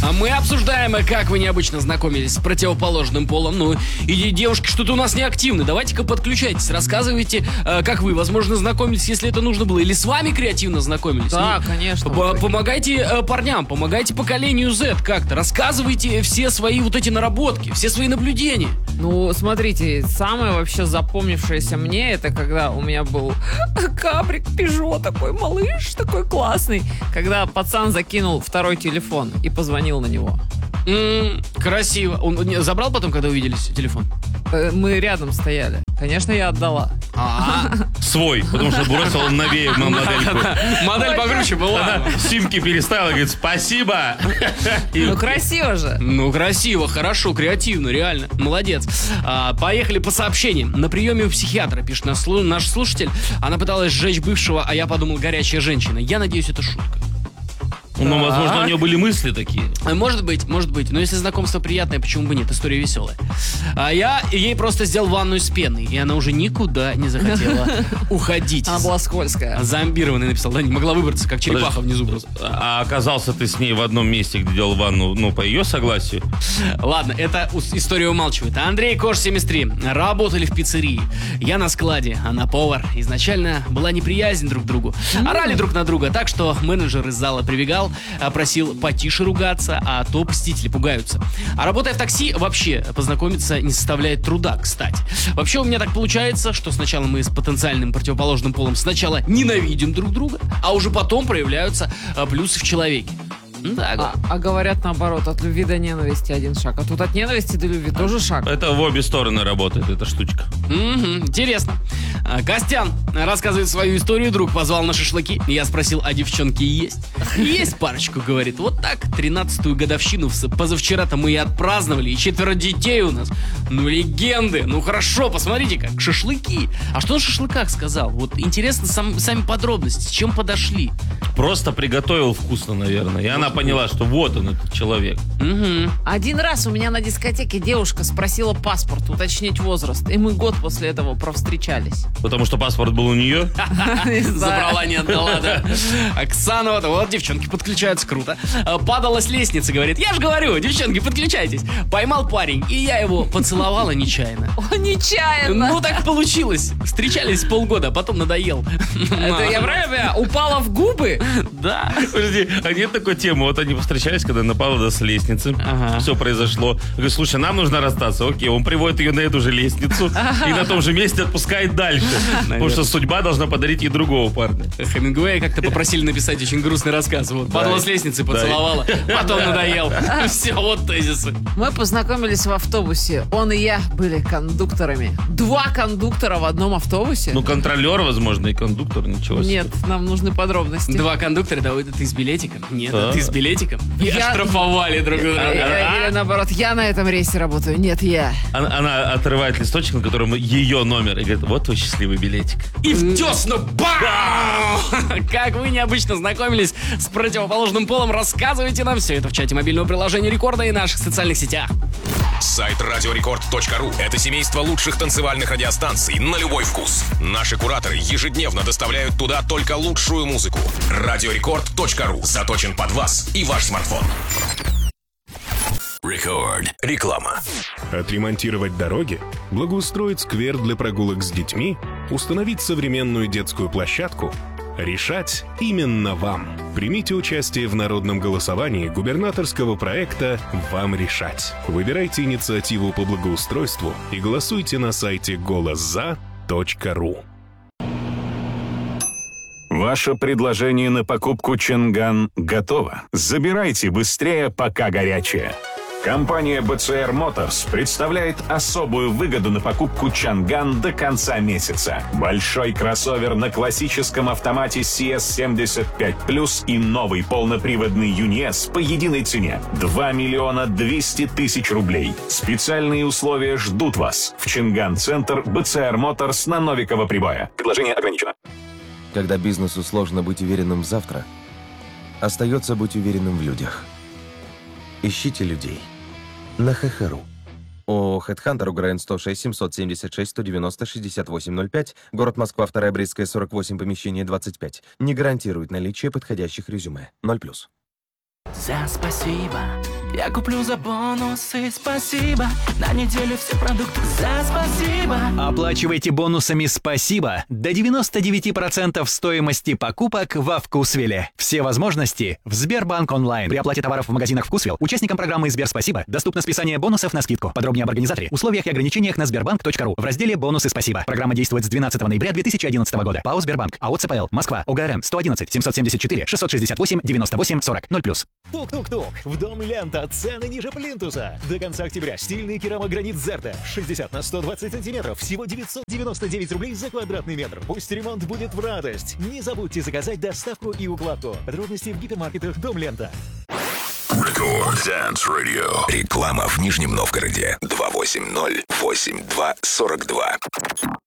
А мы обсуждаем, как вы необычно знакомились с противоположным полом. Ну, и девушки что-то у нас не активны. Давайте-ка подключайтесь, рассказывайте, как вы, возможно, знакомились, если это нужно было. Или с вами креативно знакомились. Да, конечно. Помогайте парням, помогайте поколению Z как-то. Рассказывайте все свои вот эти наработки, все свои наблюдения. Ну, смотрите, самое вообще запомнившееся мне, это когда у меня был кабрик Peugeot, такой малыш, такой классный. Когда пацан закинул второй телефон и позвонил на него. Красиво. Он забрал потом, когда увиделись, телефон? Мы рядом стояли. Конечно, я отдала. Свой, потому что бросил новее модельку. Модель покруче была. Она симки переставила, говорит, спасибо. Ну, красиво же. Ну, красиво, хорошо, креативно, реально. Молодец. Поехали по сообщениям. На приеме у психиатра, пишет наш слушатель. Она пыталась сжечь бывшего, а я подумал, горячая женщина. Я надеюсь, это шутка. Ну, возможно, у нее были мысли такие. Может быть. Но если знакомство приятное, почему бы нет? История веселая. А я ей просто сделал ванную с пеной, и она уже никуда не захотела уходить. Она была скользкая. Зомбированная написал. Да, не могла выбраться, как черепаха внизу просто. А оказался ты с ней в одном месте, где делал ванну, ну, по ее согласию? Ладно, эта история умалчивает. Андрей Кош, 73. Работали в пиццерии. Я на складе, она повар. Изначально была неприязнь друг к другу. Орали друг на друга, так что менеджер из зала прибегал, просил потише ругаться, а то посетители пугаются. А работая в такси, вообще познакомиться не составляет труда, кстати. Вообще у меня так получается, что сначала мы с потенциальным противоположным полом сначала ненавидим друг друга, а уже потом проявляются плюсы в человеке. Да, а говорят наоборот, от любви до ненависти один шаг. А тут от ненависти до любви тоже шаг. Это в обе стороны работает, эта штучка. Интересно. Костян рассказывает свою историю. Друг позвал на шашлыки. Я спросил, а девчонки есть? Есть парочку, говорит. Вот так, 13-ю годовщину позавчера-то мы и отпраздновали. И 4 детей у нас. Ну, легенды. Ну, хорошо, посмотрите как. Шашлыки. А что на шашлыках сказал? Вот интересно сами подробности. С чем подошли? Просто приготовил вкусно, наверное. И она поняла, что вот он, этот человек. Один раз у меня на дискотеке девушка спросила паспорт, уточнить возраст. И мы год после этого провстречались. Потому что паспорт был у нее? Забрала, не отдала, да. Оксана, вот девчонки подключаются, круто. Падала с лестницы, говорит, я же говорю, девчонки, подключайтесь. Поймал парень, и я его поцеловала нечаянно. О, нечаянно. Ну, так получилось. Встречались полгода, а потом надоел. Это я правильно упала в губы? Да. Подожди, а нет такой темы? Вот они встречались, когда напала с лестницы. Все произошло. Говорит, слушай, нам нужно расстаться. Окей, он приводит ее на эту же лестницу и на том же месте отпускает дальше. Потому что судьба должна подарить ей другого парня. Хемингуэя как-то попросили написать очень грустный рассказ. Вот, падала с лестницы, поцеловала, потом надоел. Все, вот тезисы. Мы познакомились в автобусе. Он и я были кондукторами. 2 кондуктора в одном автобусе? Ну, контролер, возможно, и кондуктор, ничего себе. Нет, нам нужны подробности. 2 кондуктора, да, ты с билетиком? Нет, Да. ты с билетиком? И оштрафовали друг друга. Или наоборот, я на этом рейсе работаю. Нет, я. Она отрывает листочек, на котором ее номер, и говорит, вот твой счастливый билетик. И в десну бам! Как вы необычно знакомились с противоположным полом, рассказывайте нам все это в чате мобильного приложения Рекорда и наших социальных сетях. Сайт радиорекорд.ру – это семейство лучших танцевальных радиостанций на любой вкус. Наши кураторы ежедневно доставляют туда только лучшую музыку. Радиорекорд.ру заточен под вас и ваш смартфон. Рекорд. Реклама. Отремонтировать дороги, благоустроить сквер для прогулок с детьми, установить современную детскую площадку – решать именно вам. Примите участие в народном голосовании губернаторского проекта «Вам решать». Выбирайте инициативу по благоустройству и голосуйте на сайте голосза.ру. Ваше предложение на покупку Чанган готово. Забирайте быстрее, пока горячее. Компания BCR Motors представляет особую выгоду на покупку Чанган до конца месяца. Большой кроссовер на классическом автомате CS75+, и новый полноприводный UNI-S по единой цене – 2 200 000 рублей. Специальные условия ждут вас в Чинган-центр BCR Motors на Новикова Прибоя. Предложение ограничено. Когда бизнесу сложно быть уверенным в завтра, остается быть уверенным в людях. Ищите людей на ХХРУ. ООО «Хедхантер», УГРН 106 776 190 6805, город Москва, 2 Брестская, 48, помещение 25. Не гарантирует наличие подходящих резюме. 0+. За спасибо. Я куплю за бонусы, спасибо. На неделю все продукты за спасибо. Оплачивайте бонусами «Спасибо» до 99% стоимости покупок во Вкусвилле. Все возможности в Сбербанк онлайн. При оплате товаров в магазинах Вкусвилл участникам программы «Сберспасибо» доступно списание бонусов на скидку. Подробнее об организаторе, условиях и ограничениях на sberbank.ru в разделе «Бонусы спасибо». Программа действует с 12 ноября 2011 года. ПАО «Сбербанк». АО «ЦПЛ». Москва. ОГРН 111 774 668 98 40 0+. Тук-тук-тук. В Дом Лента цены ниже плинтуса. До конца октября стильный керамогранит Зерта 60 на 120 сантиметров. Всего 999 рублей за квадратный метр. Пусть ремонт будет в радость. Не забудьте заказать доставку и укладку. Подробности в гипермаркетах Дом Лента. Рекорд Dance Radio. Реклама в Нижнем Новгороде. 280-82-42.